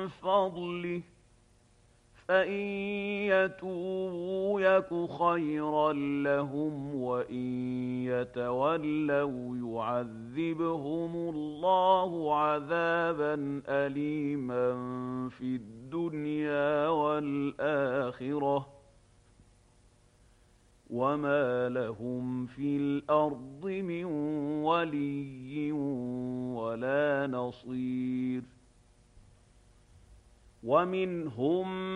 فضله فإن يتوبوا يك خيرا لهم وإن يتولوا يعذبهم الله عذابا أليما في الدنيا والآخرة وما لهم في الأرض من ولي ولا نصير ومنهم